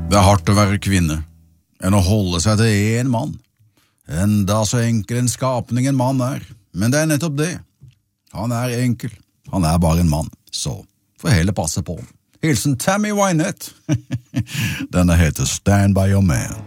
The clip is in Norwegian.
Det er hardt å være kvinne, enn å holde seg til en mann. Enda så enkel en skapning en mann er, men det er nettopp det. Han er enkel, han er bare en mann, så får heller passe på. Hilsen Tammy Wynette. Denne heter Stand By Your Man.